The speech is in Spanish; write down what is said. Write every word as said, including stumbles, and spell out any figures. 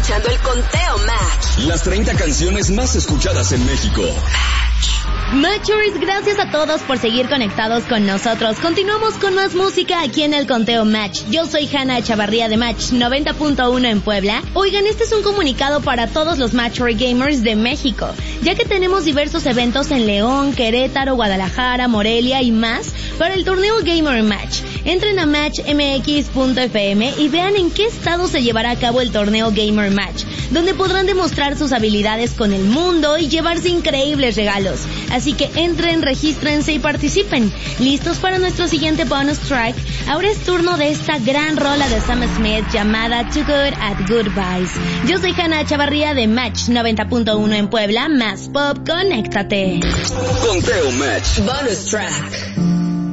escuchando el Conteo Match. Las treinta canciones más escuchadas en México. Matchers, gracias a todos por seguir conectados con nosotros. Continuamos con más música aquí en el Conteo Match. Yo soy Hanna Chavarría de Match noventa punto uno en Puebla. Oigan, este es un comunicado para todos los Matchery Gamers de México, ya que tenemos diversos eventos en León, Querétaro, Guadalajara, Morelia y más para el torneo Gamer Match. Entren a match m x punto f m y vean en qué estado se llevará a cabo el torneo Gamer Match, donde podrán demostrar sus habilidades con el mundo y llevarse increíbles regalos. Así que entren, regístrense y participen. ¿Listos para nuestro siguiente bonus track? Ahora es turno de esta gran rola de Sam Smith llamada Too Good at Goodbyes. Yo soy Hanna Chavarría de Match noventa punto uno en Puebla. Más pop, conéctate. Conteo Match. Bonus track.